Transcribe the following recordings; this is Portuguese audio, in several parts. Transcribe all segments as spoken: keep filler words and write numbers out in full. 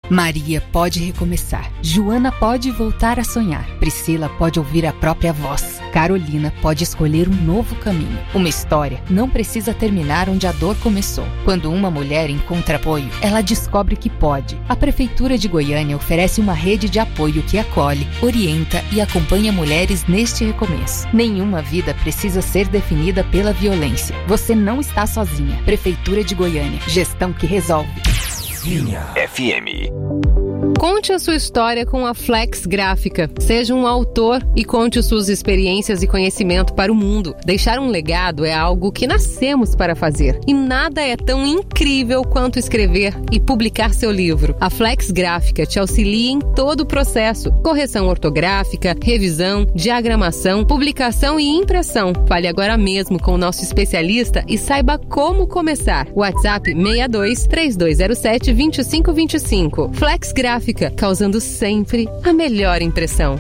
Maria pode recomeçar. Joana pode voltar a sonhar. Priscila pode ouvir a própria voz. Carolina pode escolher um novo caminho. Uma história não precisa terminar onde a dor começou. Quando uma mulher encontra apoio, ela descobre que pode. A Prefeitura de Goiânia oferece uma rede de apoio que acolhe, orienta e acompanha mulheres neste recomeço. Nenhuma vida precisa ser definida pela violência. Você não está sozinha. Prefeitura de Goiânia. Gestão que resolve. Linha F M. Conte a sua história com a Flex Gráfica. Seja um autor e conte suas experiências e conhecimento para o mundo. Deixar um legado é algo que nascemos para fazer. E nada é tão incrível quanto escrever e publicar seu livro. A Flex Gráfica te auxilia em todo o processo. Correção ortográfica, revisão, diagramação, publicação e impressão. Fale agora mesmo com o nosso especialista e saiba como começar. WhatsApp seis dois, três dois zero sete, dois cinco dois cinco. Flex Gráfica, causando sempre a melhor impressão.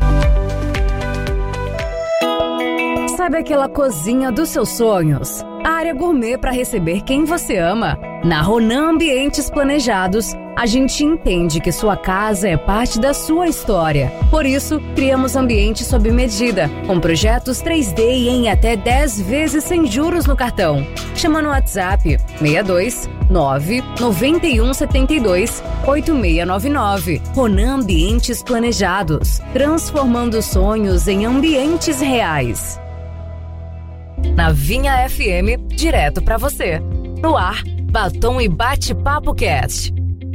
Sabe aquela cozinha dos seus sonhos? A área gourmet para receber quem você ama? Na Ronan Ambientes Planejados, a gente entende que sua casa é parte da sua história. Por isso, criamos ambientes sob medida, com projetos três D e em até dez vezes sem juros no cartão. Chama no WhatsApp seis dois nove nove um sete dois oito seis nove nove. Ronan Ambientes Planejados, transformando sonhos em ambientes reais. Na Vinha F M, direto pra você. No ar, Batom e Bate-Papo Cast.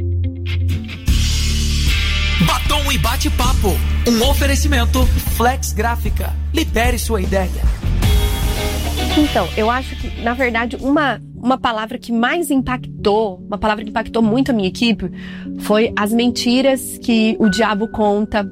Batom e Bate-Papo, um oferecimento Flex Gráfica. Libere sua ideia. Então, eu acho que, na verdade, uma, uma palavra que mais impactou, uma palavra que impactou muito a minha equipe, foi as mentiras que o diabo conta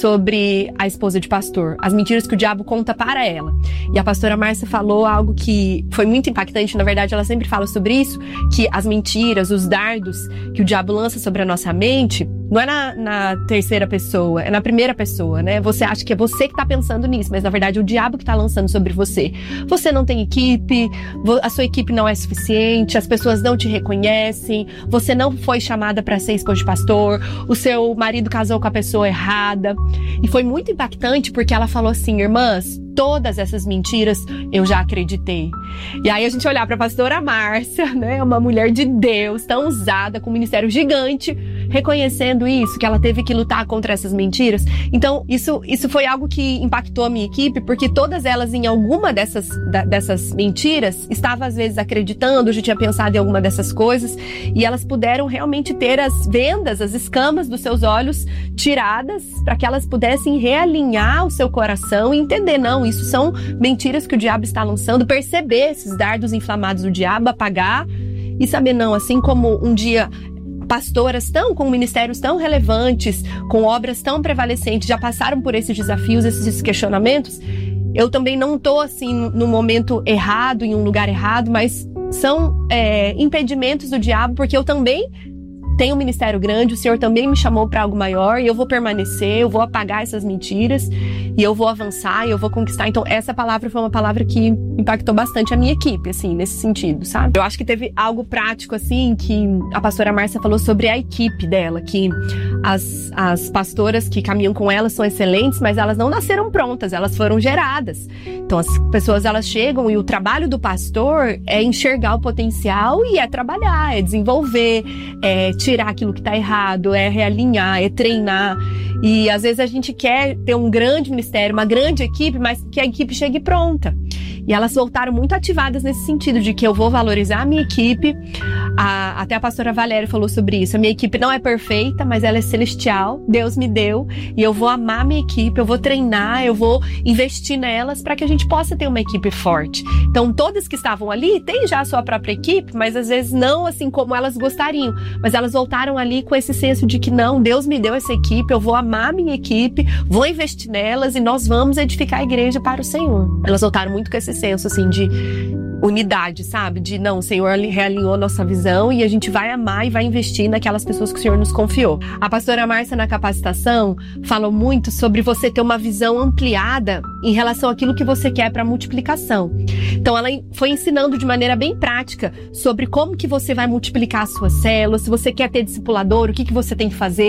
sobre a esposa de pastor. As mentiras que o diabo conta para ela. E a pastora Márcia falou algo que foi muito impactante, na verdade ela sempre fala sobre isso, que as mentiras, os dardos que o diabo lança sobre a nossa mente, não é na, na terceira pessoa, é na primeira pessoa, né? Você acha que é você que tá pensando nisso, mas na verdade é o diabo que tá lançando sobre você. Você não tem equipe, a sua equipe não é suficiente, as pessoas não te reconhecem, você não foi chamada para ser esposa de pastor, o seu marido casou com a pessoa errada. E foi muito impactante porque ela falou assim: irmãs, todas essas mentiras eu já acreditei. E aí a gente olhar para a pastora Márcia, né, uma mulher de Deus, tão usada, com um ministério gigante, reconhecendo isso, que ela teve que lutar contra essas mentiras. Então, isso, isso foi algo que impactou a minha equipe, porque todas elas, em alguma dessas, da, dessas mentiras, estavam às vezes acreditando, já tinha pensado em alguma dessas coisas, e elas puderam realmente ter as vendas, as escamas dos seus olhos tiradas, para que elas pudessem realinhar o seu coração e entender, não, isso são mentiras que o diabo está lançando, perceber esses dardos inflamados do diabo, apagar e saber, não, assim como um dia pastoras tão, com ministérios tão relevantes, com obras tão prevalecentes, já passaram por esses desafios, esses questionamentos, eu também não estou assim no momento errado, em um lugar errado, mas são é, impedimentos do diabo, porque eu também tenho um ministério grande, o Senhor também me chamou para algo maior e eu vou permanecer, eu vou apagar essas mentiras e eu vou avançar e eu vou conquistar. Então essa palavra foi uma palavra que impactou bastante a minha equipe, assim, nesse sentido, sabe? Eu acho que teve algo prático, assim, que a pastora Márcia falou sobre a equipe dela, que as, as pastoras que caminham com ela são excelentes, mas elas não nasceram prontas, elas foram geradas. Então as pessoas, elas chegam e o trabalho do pastor é enxergar o potencial e é trabalhar, é desenvolver, é tirar aquilo que está errado, é realinhar, é treinar. E às vezes a gente quer ter um grande ministério, uma grande equipe, mas que a equipe chegue pronta. E elas voltaram muito ativadas nesse sentido, de que eu vou valorizar a minha equipe. A, até a pastora Valéria falou sobre isso. A minha equipe não é perfeita, mas ela é celestial. Deus me deu. E eu vou amar a minha equipe, eu vou treinar, eu vou investir nelas para que a gente possa ter uma equipe forte. Então, todas que estavam ali têm já a sua própria equipe, mas às vezes não assim como elas gostariam. Mas elas voltaram ali com esse senso de que não, Deus me deu essa equipe, eu vou amar a minha equipe, vou investir nelas e nós vamos edificar a igreja para o Senhor. Elas voltaram muito com esse senso assim de unidade, sabe? De não, o Senhor realinhou nossa visão e a gente vai amar e vai investir naquelas pessoas que o Senhor nos confiou. A pastora Márcia, na capacitação, falou muito sobre você ter uma visão ampliada em relação àquilo que você quer para multiplicação. Então ela foi ensinando de maneira bem prática sobre como que você vai multiplicar as suas células, se você quer ter discipulador, o que que você tem que fazer.